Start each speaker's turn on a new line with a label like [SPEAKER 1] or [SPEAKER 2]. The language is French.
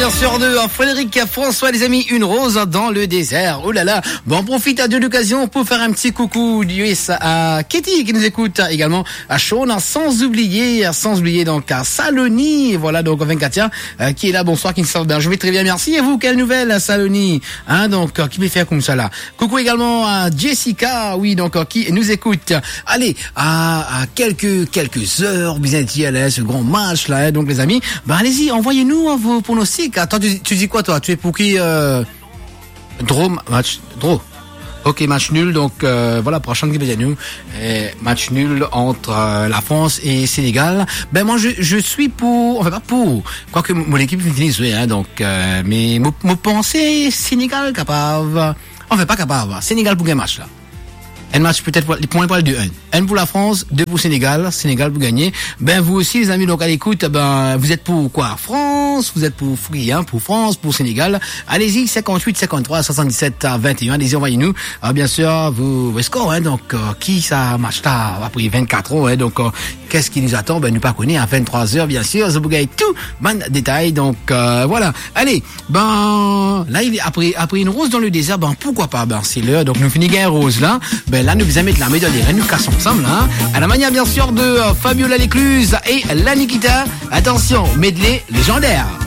[SPEAKER 1] bien sûr de Frédéric François, les amis, une rose dans le désert. Oh là là. Bon, on profite de l'occasion pour faire un petit coucou à Katie qui nous écoute également, à Sean, sans oublier donc à Saloni. Voilà, donc 24 qui est là. Bonsoir, qui me sort bien. Je vais très bien, merci. Et vous, quelle nouvelle, Saloni? Hein, donc, qui peut faire comme ça là? Coucou également à Jessica, oui, donc, qui nous écoute. Allez, à quelques heures, vous êtes dit, ce grand match là, hein, donc les amis, bah allez-y, envoyez-nous vos pronostics. Attends, tu dis quoi toi? Tu es pour qui? Draw. Ok, match nul, donc voilà, prochaine qui nous. Match nul entre la France et Sénégal. Ben moi je suis pour, enfin pas pour, quoique mon équipe finit jouer, hein, donc mais mon pensée Sénégal capable, enfin pas capable, Sénégal pour gagner match là. Un match peut-être pour les deux 1. 1 pour la France, 2 pour Sénégal pour gagner. Ben vous aussi les amis, donc à l'écoute, ben vous êtes pour quoi? France, vous êtes pour Free, hein, pour France, pour Sénégal. Allez-y, 58 53 77 21. Allez-y, envoyez-nous. Bien sûr, vos scores, hein, donc qui ça match là après 24 ans, hein, donc qu'est-ce qui nous attend? Ben nous pas connaître à 23h bien sûr, vous gagnez tout, bon détail. Donc voilà. Allez, ben là après une rose dans le désert, ben pourquoi pas? Ben c'est l'heure, donc nous finissons une rose là. Ben là, nous vous mettre la médaille des reines, nous cassons ensemble, hein. À la manière, bien sûr, de Fabiola Lécluse et la Nikita. Attention, medley légendaire.